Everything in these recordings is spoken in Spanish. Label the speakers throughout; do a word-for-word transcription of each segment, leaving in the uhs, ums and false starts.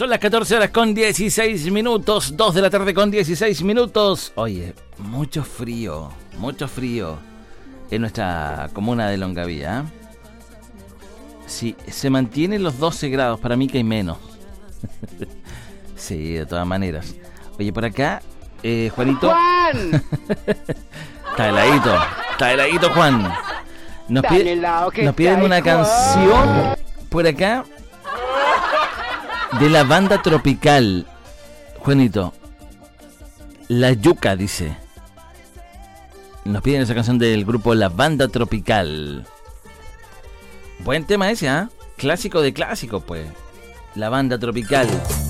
Speaker 1: Son las catorce horas con dieciséis minutos, dos de la tarde con dieciséis minutos. Oye, mucho frío, mucho frío en nuestra comuna de Longaví, ¿eh? Sí, se mantienen los doce grados, para mí que hay menos. Sí, de todas maneras. Oye, por acá, eh, Juanito.
Speaker 2: ¡Juan!
Speaker 1: Está heladito, está heladito, Juan. Nos,
Speaker 2: Tan
Speaker 1: pide,
Speaker 2: helado que
Speaker 1: nos piden
Speaker 2: está,
Speaker 1: una
Speaker 2: Juan.
Speaker 1: canción por acá de la banda Tropical. Juanito, La Yuca, dice. Nos piden esa canción del grupo La Banda Tropical. Buen tema ese, ¿ah? ¿eh? Clásico de clásicos, pues. La Banda Tropical.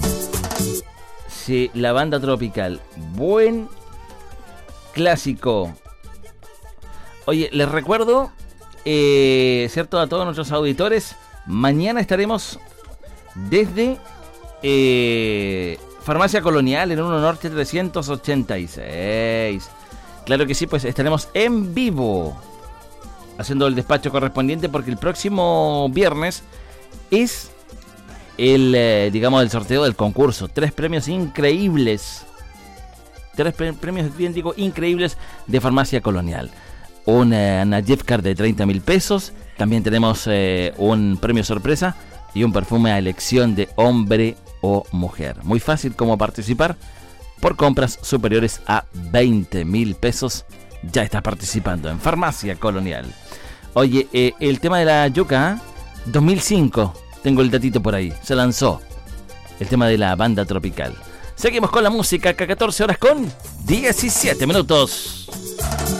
Speaker 1: Sí, La Banda Tropical. Buen clásico. Oye, les recuerdo, eh, ¿cierto? A todos nuestros auditores, mañana estaremos desde eh, Farmacia Colonial en uno Norte trescientos ochenta y seis. Claro que sí, pues estaremos en vivo haciendo el despacho correspondiente, porque el próximo viernes es el, eh, digamos, el sorteo del concurso. Tres premios increíbles. Tres pre- premios bien digo increíbles de Farmacia Colonial. Una, una gift card de treinta mil pesos. También tenemos eh, un premio sorpresa y un perfume a elección de hombre o mujer. Muy fácil como participar. Por compras superiores a veinte mil pesos ya estás participando en Farmacia Colonial. Oye, eh, el tema de la yuca, ¿eh? dos mil cinco, tengo el datito por ahí, se lanzó el tema de la Banda Tropical. Seguimos con la música, acá catorce horas con diecisiete minutos.